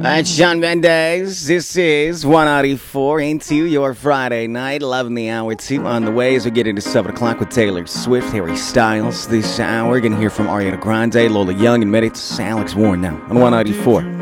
It's John Mendez. This is 194 into your Friday night, 11 the hour 2 on the way as we get into 7 o'clock with Taylor Swift, Harry Styles. This hour, we're going to hear from Ariana Grande, Lola Young, and minutes, Alex Warren now on 194.